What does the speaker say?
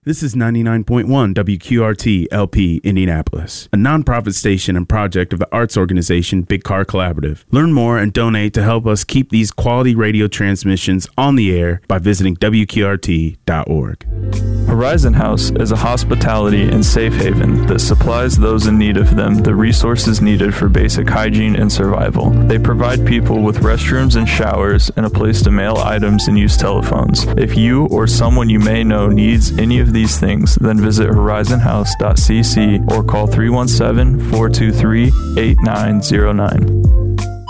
This is 99.1 WQRT LP Indianapolis, a nonprofit station and project of the arts organization Big Car Collaborative. Learn more and donate to help us keep these quality radio transmissions on the air by visiting WQRT.org. Horizon House is a hospitality and safe haven that supplies those in need of them the resources needed for basic hygiene and survival. They provide people with restrooms and showers and a place to mail items and use telephones. If you or someone you may know needs any of these things, then visit horizonhouse.cc or call 317-423-8909.